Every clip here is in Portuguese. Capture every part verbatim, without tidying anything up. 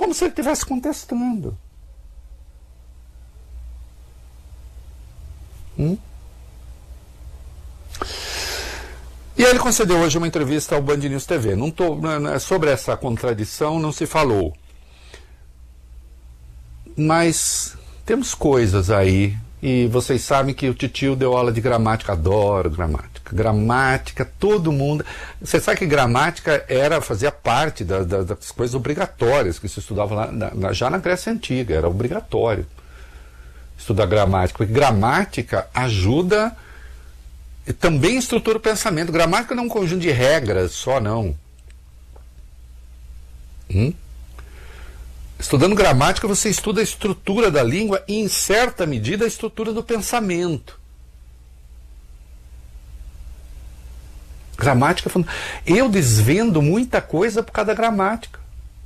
como se ele estivesse contestando. Hum? E ele concedeu hoje uma entrevista ao Band News T V. Não tô, sobre essa contradição não se falou. Mas temos coisas aí, e vocês sabem que o titio deu aula de gramática, adoro gramática. Gramática, todo mundo... Você sabe que gramática era, fazia parte da, da, das coisas obrigatórias que se estudava lá, na, já na Grécia Antiga, era obrigatório estudar gramática, porque gramática ajuda, também estrutura o pensamento. Gramática não é um conjunto de regras só, não. Hum? Estudando gramática, você estuda a estrutura da língua e, em certa medida, a estrutura do pensamento. Gramática... Eu desvendo muita coisa por causa da gramática.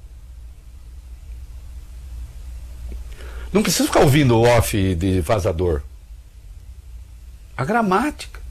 Não preciso ficar ouvindo o off de vazador. A gramática.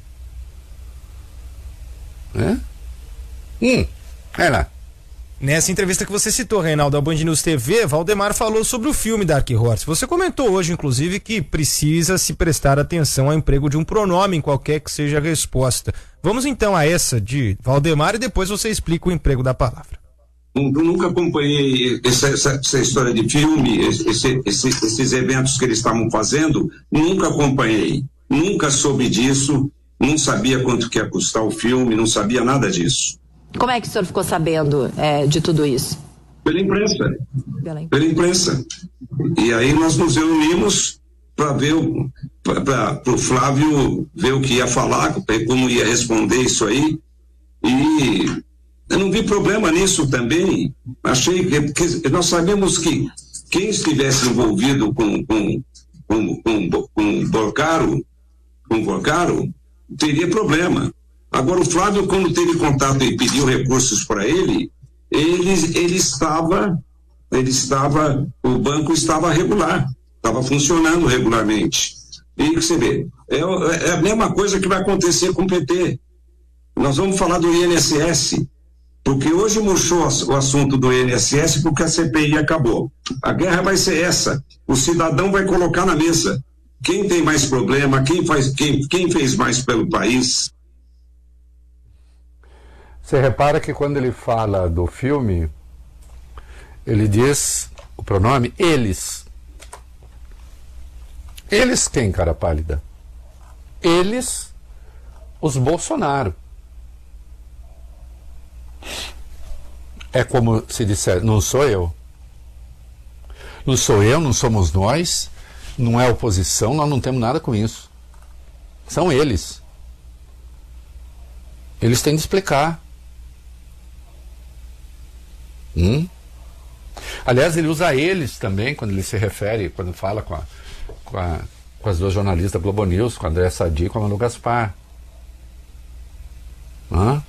É? Hum, é lá. Nessa entrevista que você citou, Reinaldo, ao Band News T V, Valdemar falou sobre o filme Dark Horse. Você comentou hoje, inclusive, que precisa se prestar atenção ao emprego de um pronome em qualquer que seja a resposta. Vamos então a essa de Valdemar e depois você explica o emprego da palavra. Eu nunca acompanhei essa, essa, essa história de filme, esse, esse, esses eventos que eles estavam fazendo, nunca acompanhei, nunca soube disso, não sabia quanto que ia custar o filme, não sabia nada disso. Como é que o senhor ficou sabendo é, de tudo isso? Pela imprensa. Pela imprensa. Pela imprensa. E aí nós nos reunimos para ver, para o Flávio ver o que ia falar, como ia responder isso aí. E eu não vi problema nisso também. Achei que, que nós sabemos que quem estivesse envolvido com com com, com, com Bolcaro, com Bolcaro, teria problema. Agora, o Flávio, quando teve contato e pediu recursos para ele, ele, ele estava, ele estava, o banco estava regular, estava funcionando regularmente. E você vê, é, é a mesma coisa que vai acontecer com o P T. Nós vamos falar do I N S S, porque hoje murchou o assunto do I N S S porque a C P I acabou. A guerra vai ser essa, o cidadão vai colocar na mesa quem tem mais problema, quem, faz, quem, quem fez mais pelo país. Você repara que quando ele fala do filme, ele diz o pronome eles. Eles quem, cara pálida? Eles, os Bolsonaro. É como se disser, não sou eu. Não sou eu, não somos nós, não é oposição, nós não temos nada com isso. São eles. Eles têm de explicar. Hum? Aliás, ele usa eles também quando ele se refere, quando fala com, a, com, a, com as duas jornalistas da Globo News, com a Andréa Sadi e com a Manu Gaspar. Hã?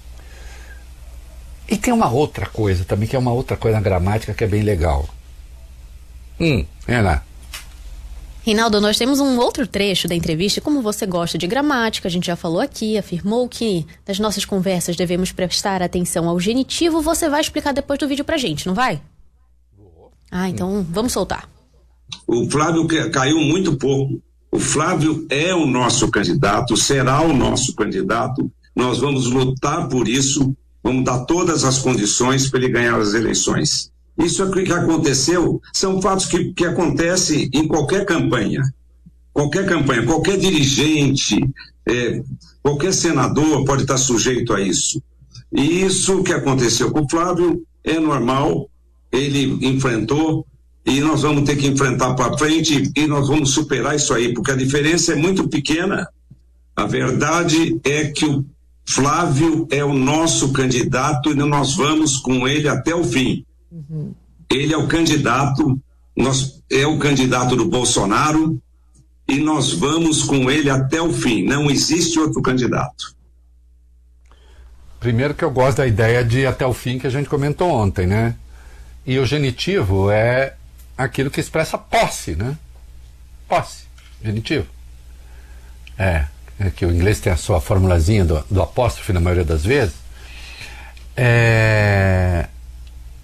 E tem uma outra coisa também, que é uma outra coisa na gramática que é bem legal. Hum, é lá. Reinaldo, nós temos um outro trecho da entrevista. Como você gosta de gramática, a gente já falou aqui, afirmou que nas nossas conversas devemos prestar atenção ao genitivo. Você vai explicar depois do vídeo pra gente, não vai? Ah, então vamos soltar. O Flávio caiu muito pouco. O Flávio é o nosso candidato, será o nosso candidato. Nós vamos lutar por isso, vamos dar todas as condições para ele ganhar as eleições. Isso é o que aconteceu, são fatos que, que acontecem em qualquer campanha. Qualquer campanha, qualquer dirigente, é, qualquer senador pode estar sujeito a isso. E isso que aconteceu com o Flávio é normal, ele enfrentou e nós vamos ter que enfrentar para frente e nós vamos superar isso aí, porque a diferença é muito pequena. A verdade é que o Flávio é o nosso candidato e nós vamos com ele até o fim. Uhum. Ele é o candidato, nós, é o candidato do Bolsonaro e nós vamos com ele até o fim. Não existe outro candidato. Primeiro que eu gosto da ideia de ir até o fim que a gente comentou ontem, né? E o genitivo é aquilo que expressa posse, né? Posse, genitivo. É, é que o inglês tem a sua formulazinha do, do apóstrofe na maioria das vezes. É...